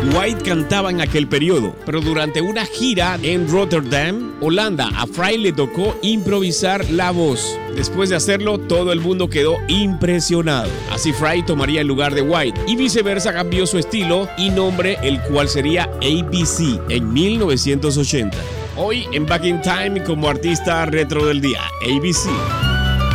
White cantaba en aquel periodo, pero durante una gira en Rotterdam, Holanda, a Fry le tocó improvisar la voz. Después de hacerlo, todo el mundo quedó impresionado. Así Fry tomaría el lugar de White y viceversa cambió su estilo y nombre, el cual sería ABC en 1980. Hoy en Back in Time como artista retro del día, ABC.